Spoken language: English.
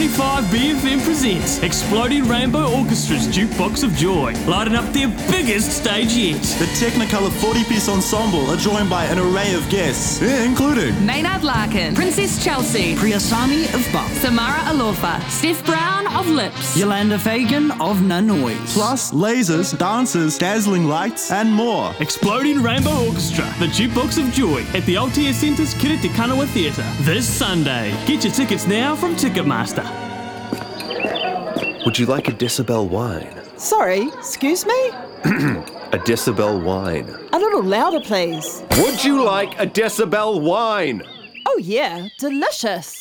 95 BFM presents Exploding Rainbow Orchestra's Jukebox of Joy, lighting up their biggest stage yet. The Technicolor 40-piece ensemble are joined by an array of guests, including Maynard Larkin, Princess Chelsea, Priyasami of Buck, Samara Alofa, Steph Brown of Lips, Yolanda Fagan of No Noise, plus lasers, dancers, dazzling lights, and more. Exploding Rainbow Orchestra, the Jukebox of Joy at the Aotea Centre's Kiri Te Kanawa Theatre this Sunday. Get your tickets now from Ticketmaster. Would you like a Decibel wine? Sorry, excuse me? A Decibel wine. A little louder, please. Would you like a Decibel wine? Oh yeah, delicious.